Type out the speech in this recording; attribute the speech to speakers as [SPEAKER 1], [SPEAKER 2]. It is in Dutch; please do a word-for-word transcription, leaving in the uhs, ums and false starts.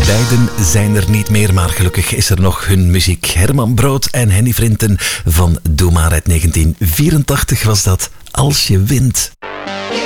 [SPEAKER 1] Beiden zijn er niet meer, maar gelukkig is er nog hun muziek. Herman Brood en Henny Vrienden van Doe maar uit negentien vierentachtig was dat, Als je wint.